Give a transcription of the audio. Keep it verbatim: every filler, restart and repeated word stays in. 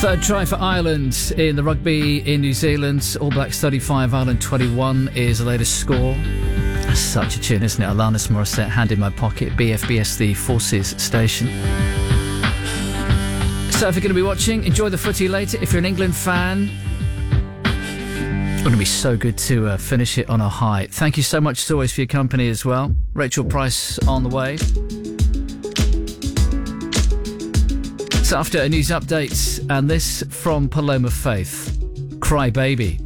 Third try for Ireland in the rugby in New Zealand. All Blacks thirty-five, Ireland twenty-one is the latest score. Such a tune, isn't it? Alanis Morissette, Hand in My Pocket, B F B S, the Forces station. So if you're going to be watching, enjoy the footy later. If you're an England fan, it's going to be so good to uh, finish it on a high. Thank you so much as always for your company as well. Rachel Price on the way. So after a news update, and this from Paloma Faith, Cry Baby.